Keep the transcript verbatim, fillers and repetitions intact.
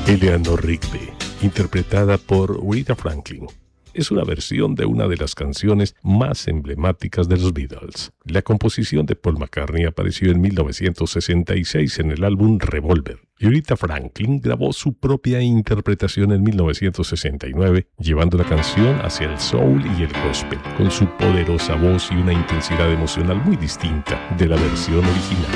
Eleanor Rigby, interpretada por Aretha Franklin, es una versión de una de las canciones más emblemáticas de los Beatles. La composición de Paul McCartney apareció en mil novecientos sesenta y seis en el álbum Revolver, y Aretha Franklin grabó su propia interpretación en mil novecientos sesenta y nueve, llevando la canción hacia el soul y el gospel, con su poderosa voz y una intensidad emocional muy distinta de la versión original.